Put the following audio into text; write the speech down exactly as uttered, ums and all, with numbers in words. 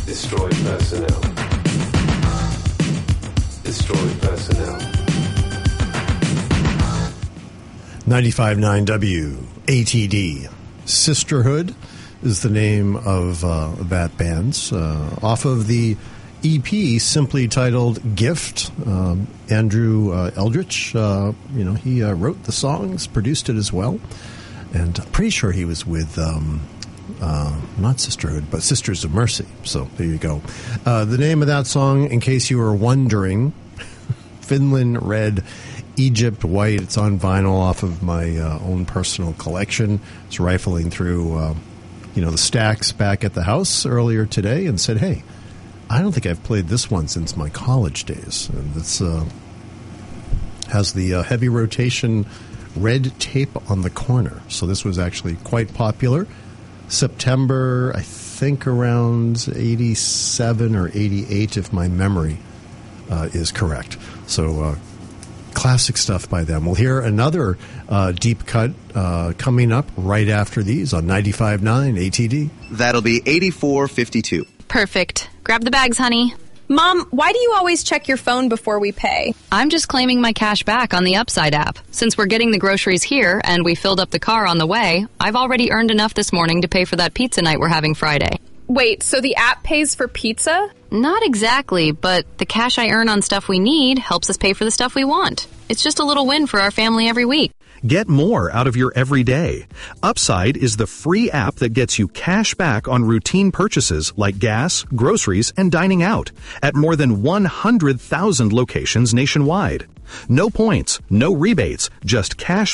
Destroy personnel. Destroy personnel. ninety-five point nine W A T D. Sisterhood is the name of uh, that band's. Uh, off of the E P simply titled Gift. Um, Andrew uh, Eldritch, uh, you know, he uh, wrote the songs, produced it as well. And I'm pretty sure he was with... Um, Uh, not Sisterhood, but Sisters of Mercy. So there you go. Uh, the name of that song, in case you were wondering, Finland Red, Egypt White. It's on vinyl off of my uh, own personal collection. I was rifling through, uh, you know, the stacks back at the house earlier today and said, hey, I don't think I've played this one since my college days. And this uh, has the uh, heavy rotation red tape on the corner. So this was actually quite popular. September, I think around eighty-seven or eighty-eight, if my memory uh, is correct. So uh, classic stuff by them. We'll hear another uh, deep cut uh, coming up right after these on ninety-five point nine A T D. That'll be eighty-four fifty-two. Perfect. Grab the bags, honey. Mom, why do you always check your phone before we pay? I'm just claiming my cash back on the Upside app. Since we're getting the groceries here and we filled up the car on the way, I've already earned enough this morning to pay for that pizza night we're having Friday. Wait, so the app pays for pizza? Not exactly, but the cash I earn on stuff we need helps us pay for the stuff we want. It's just a little win for our family every week. Get more out of your everyday. Upside is the free app that gets you cash back on routine purchases like gas, groceries, and dining out at more than one hundred thousand locations nationwide. No points, no rebates, just cash